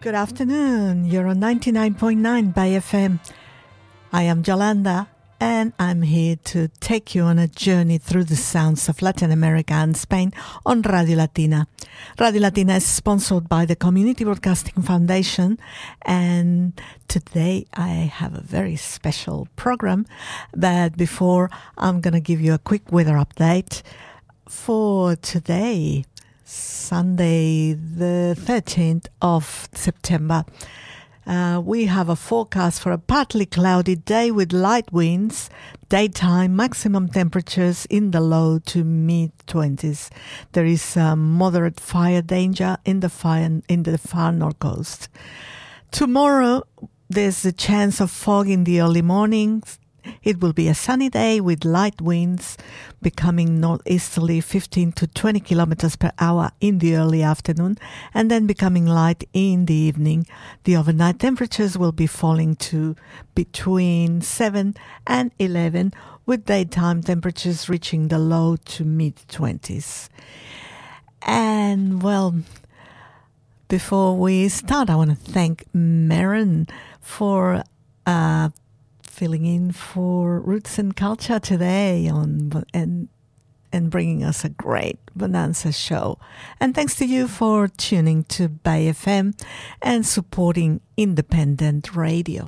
Good afternoon. You're on 99.9 by FM. I am Yolanda, and I'm here to take you on a journey through the sounds of Latin America and Spain on Radio Latina. Radio Latina is sponsored by the Community Broadcasting Foundation, and today I have a very special program. But before, I'm going to give you a quick weather update for today, Sunday, the 13th of September. We have a forecast for a partly cloudy day with light winds, daytime maximum temperatures in the low to mid-20s. There is moderate fire danger in the far north coast. Tomorrow, there's a chance of fog in the early mornings. It will be a sunny day with light winds becoming northeasterly 15 to 20 kilometers per hour in the early afternoon and then becoming light in the evening. The overnight temperatures will be falling to between 7 and 11 with daytime temperatures reaching the low to mid-20s. And well, before we start, I want to thank Maren for filling in for Roots and Culture today and bringing us a great Bonanza show. And thanks to you for tuning to Bay FM and supporting independent radio.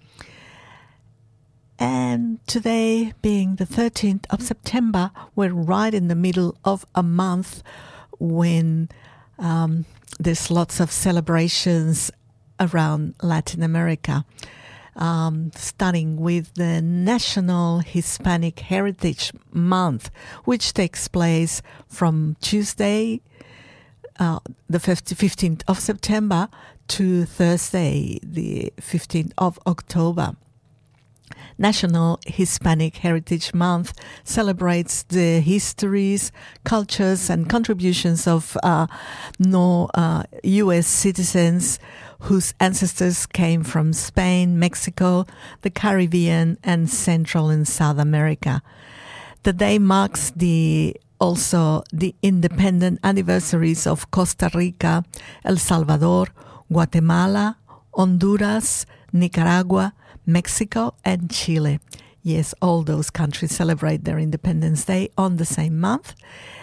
And today, being the 13th of September, we're right in the middle of a month when there's lots of celebrations around Latin America. Starting with the National Hispanic Heritage Month, which takes place from Tuesday, the 15th of September, to Thursday, the 15th of October. National Hispanic Heritage Month celebrates the histories, cultures, and contributions of U.S. citizens whose ancestors came from Spain, Mexico, the Caribbean, and Central and South America. The day marks also the independent anniversaries of Costa Rica, El Salvador, Guatemala, Honduras, Nicaragua, Mexico, and Chile. Yes, all those countries celebrate their Independence Day on the same month.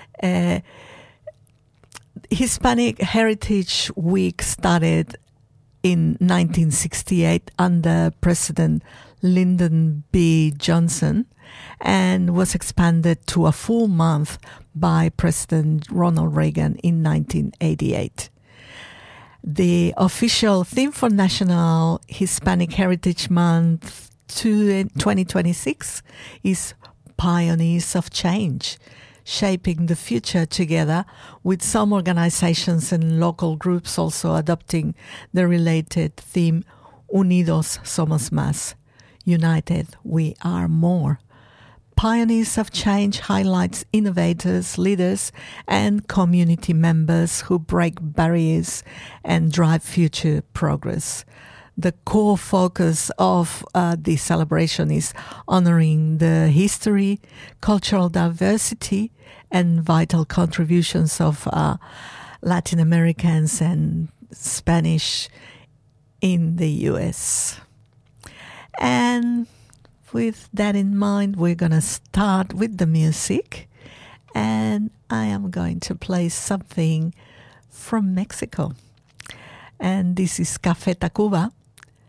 Hispanic Heritage Week started in 1968 under President Lyndon B. Johnson and was expanded to a full month by President Ronald Reagan in 1988. The official theme for National Hispanic Heritage Month 2026 is Pioneers of Change, shaping the future together, with some organizations and local groups also adopting the related theme, Unidos Somos Más, United We Are More. Pioneers of Change highlights innovators, leaders, and community members who break barriers and drive future progress. The core focus of the celebration is honoring the history, cultural diversity, and vital contributions of Latin Americans and Spanish in the U.S. And with that in mind, we're going to start with the music. And I am going to play something from Mexico. And this is Café Tacuba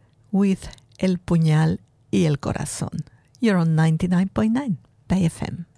with El Puñal y el Corazón. You're on 99.9 by FM.